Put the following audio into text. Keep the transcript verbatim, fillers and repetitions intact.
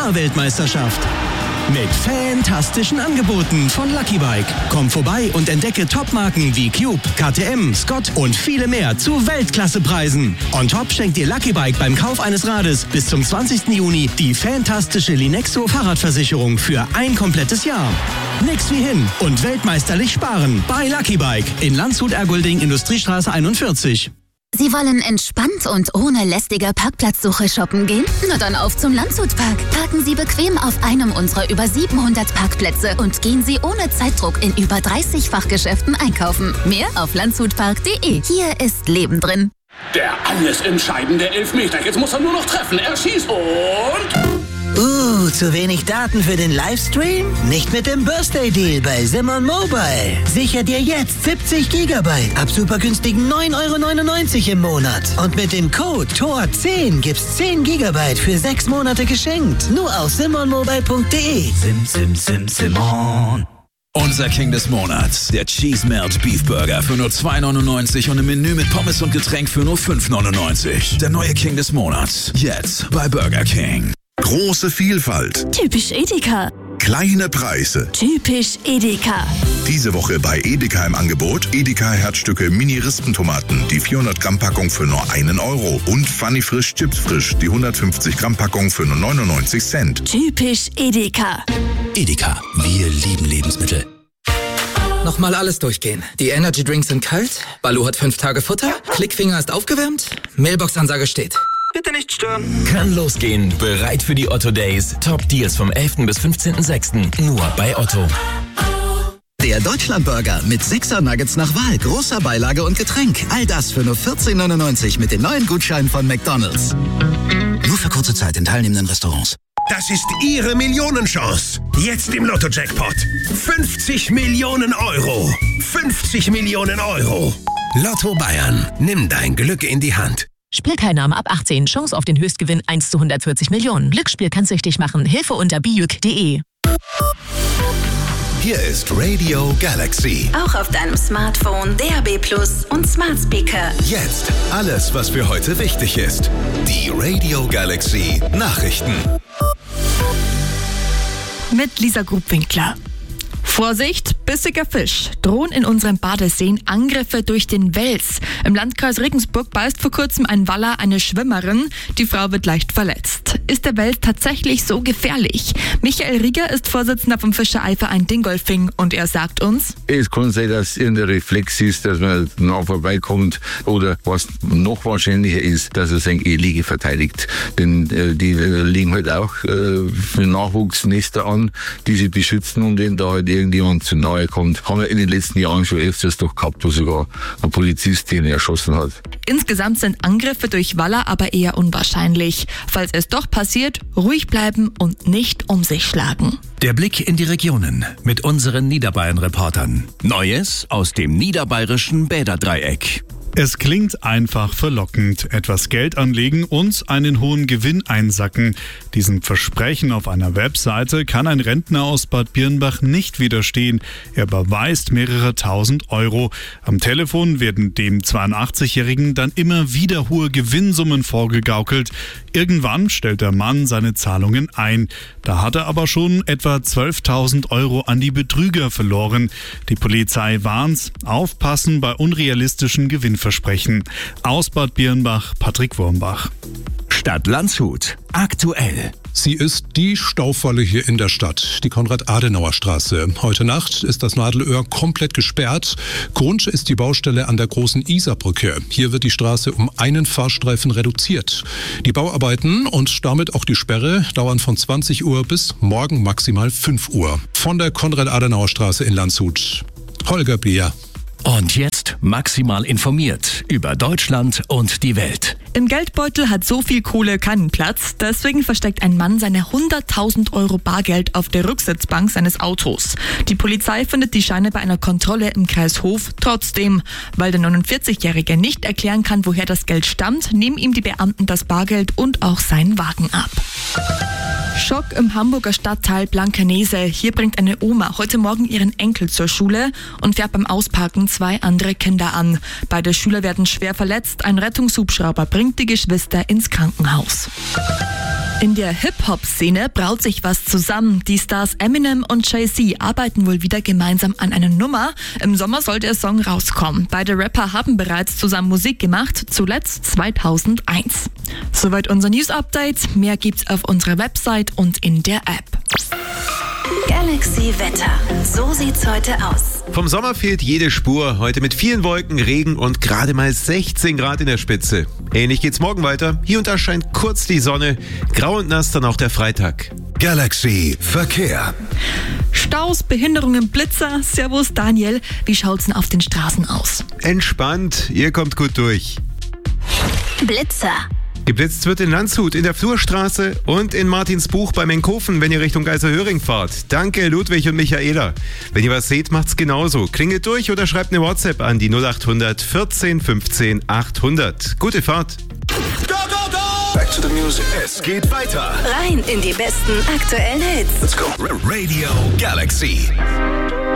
Fahrweltmeisterschaft. Mit fantastischen Angeboten von Lucky Bike. Komm vorbei und entdecke Top-Marken wie Cube, K T M, Scott und viele mehr zu Weltklassepreisen. On top schenkt dir Lucky Bike beim Kauf eines Rades bis zum zwanzigsten Juni die fantastische Linexo Fahrradversicherung für ein komplettes Jahr. Nix wie hin und weltmeisterlich sparen bei Lucky Bike in Landshut-Ergolding, Industriestraße einundvierzig. Sie wollen entspannt und ohne lästige Parkplatzsuche shoppen gehen? Na dann auf zum Landshutpark. Parken Sie bequem auf einem unserer über siebenhundert Parkplätze und gehen Sie ohne Zeitdruck in über dreißig Fachgeschäften einkaufen. Mehr auf landshutpark punkt de. Hier ist Leben drin. Der alles entscheidende Elfmeter. Jetzt muss er nur noch treffen. Er schießt und... Uh, zu wenig Daten für den Livestream? Nicht mit dem Birthday Deal bei Simon Mobile. Sicher dir jetzt siebzig Gigabyte ab super günstigen neun Euro neunundneunzig im Monat. Und mit dem Code T O R zehn gibt's zehn Gigabyte für sechs Monate geschenkt. Nur auf simon mobile punkt de. Sim, sim, sim, Simon. Unser King des Monats, der Cheese Melt Beef Burger für nur zwei neunundneunzig und ein Menü mit Pommes und Getränk für nur fünf neunundneunzig. Der neue King des Monats, jetzt bei Burger King. Große Vielfalt. Typisch Edeka. Kleine Preise. Typisch Edeka. Diese Woche bei Edeka im Angebot Edeka Herzstücke Mini-Rispentomaten, die vierhundert Gramm Packung für nur einen Euro und Funny Frisch Chips Frisch, die hundertfünfzig Gramm Packung für nur neunundneunzig Cent. Typisch Edeka. Edeka, wir lieben Lebensmittel. Nochmal alles durchgehen. Die Energy Drinks sind kalt, Balu hat fünf Tage Futter, Klickfinger ist aufgewärmt, Mailbox-Ansage steht. Bitte nicht stören. Kann losgehen. Bereit für die Otto Days. Top Deals vom elften bis fünfzehnten sechsten Nur bei Otto. Der Deutschlandburger mit sechser Nuggets nach Wahl, großer Beilage und Getränk. All das für nur vierzehn neunundneunzig mit den neuen Gutscheinen von McDonald's. Nur für kurze Zeit in teilnehmenden Restaurants. Das ist Ihre Millionenchance. Jetzt im Lotto-Jackpot. fünfzig Millionen Euro. fünfzig Millionen Euro. Lotto Bayern. Nimm dein Glück in die Hand. Spielteilnahme ab achtzehn. Chance auf den Höchstgewinn eins zu hundertvierzig Millionen. Glücksspiel kann süchtig machen. Hilfe unter bijuk punkt de. Hier ist Radio Galaxy. Auch auf deinem Smartphone, D A B Plus und Smart Speaker. Jetzt alles, was für heute wichtig ist. Die Radio Galaxy Nachrichten. Mit Lisa Grubwinkler. Vorsicht, bissiger Fisch. Drohen in unseren Badeseen Angriffe durch den Wels. Im Landkreis Regensburg beißt vor kurzem ein Waller eine Schwimmerin. Die Frau wird leicht verletzt. Ist der Wels tatsächlich so gefährlich? Michael Rieger ist Vorsitzender vom Fischereiverein Dingolfing und er sagt uns: Es kann sein, dass es irgendein Reflex ist, dass man nah vorbeikommt, oder was noch wahrscheinlicher ist, dass er seine Eheliege verteidigt. Denn äh, die äh, legen halt auch äh, für Nachwuchsnester an, die sie beschützen, und wenn da halt irgendjemand zu nahe kommt. Haben wir in den letzten Jahren schon öfters doch gehabt, wo sogar ein Polizist den erschossen hat. Insgesamt sind Angriffe durch Waller aber eher unwahrscheinlich. Falls es doch passiert, ruhig bleiben und nicht um sich schlagen. Der Blick in die Regionen mit unseren Niederbayern-Reportern. Neues aus dem niederbayerischen Bäderdreieck. Es klingt einfach verlockend. Etwas Geld anlegen und einen hohen Gewinn einsacken. Diesem Versprechen auf einer Webseite kann ein Rentner aus Bad Birnbach nicht widerstehen. Er überweist mehrere tausend Euro. Am Telefon werden dem zweiundachtzigjährigen dann immer wieder hohe Gewinnsummen vorgegaukelt. Irgendwann stellt der Mann seine Zahlungen ein. Da hat er aber schon etwa zwölftausend Euro an die Betrüger verloren. Die Polizei warnt: Aufpassen bei unrealistischen Gewinnversprechen. Aus Bad Birnbach, Patrick Wurmbach. Stadt Landshut. Aktuell. Sie ist die Staufalle hier in der Stadt, die Konrad-Adenauer-Straße. Heute Nacht ist das Nadelöhr komplett gesperrt. Grund ist die Baustelle an der großen Isarbrücke. Hier wird die Straße um einen Fahrstreifen reduziert. Die Bauarbeiten und damit auch die Sperre dauern von zwanzig Uhr bis morgen maximal fünf Uhr. Von der Konrad-Adenauer-Straße in Landshut. Holger Bier. Und jetzt maximal informiert über Deutschland und die Welt. Im Geldbeutel hat so viel Kohle keinen Platz. Deswegen versteckt ein Mann seine hunderttausend Euro Bargeld auf der Rücksitzbank seines Autos. Die Polizei findet die Scheine bei einer Kontrolle im Kreis Hof trotzdem. Weil der neunundvierzigjährige nicht erklären kann, woher das Geld stammt, nehmen ihm die Beamten das Bargeld und auch seinen Wagen ab. Schock im Hamburger Stadtteil Blankenese. Hier bringt eine Oma heute Morgen ihren Enkel zur Schule und fährt beim Ausparken zwei andere Kinder an. Beide Schüler werden schwer verletzt. Ein Rettungshubschrauber bringt die Geschwister ins Krankenhaus. In der Hip-Hop-Szene braut sich was zusammen. Die Stars Eminem und Jay-Z arbeiten wohl wieder gemeinsam an einer Nummer. Im Sommer soll der Song rauskommen. Beide Rapper haben bereits zusammen Musik gemacht, zuletzt zweitausendeins. Soweit unser News-Update. Mehr gibt's auf unserer Website und in der App. Galaxy Wetter. So sieht's heute aus. Vom Sommer fehlt jede Spur. Heute mit vielen Wolken, Regen und gerade mal sechzehn Grad in der Spitze. Ähnlich geht's morgen weiter. Hier und da scheint kurz die Sonne. Grau und nass dann auch der Freitag. Galaxy Verkehr. Staus, Behinderungen, Blitzer. Servus Daniel. Wie schaut's denn auf den Straßen aus? Entspannt. Ihr kommt gut durch. Blitzer. Geblitzt wird in Landshut, in der Flurstraße und in Martinsbuch bei Menkhofen, wenn ihr Richtung Geiserhöring fahrt. Danke, Ludwig und Michaela. Wenn ihr was seht, macht's genauso. Klingelt durch oder schreibt eine WhatsApp an die null acht hundert vierzehn fünfzehn achthundert. Gute Fahrt. Go, go, go! Back to the music. Es geht weiter. Rein in die besten aktuellen Hits. Let's go. Radio Galaxy.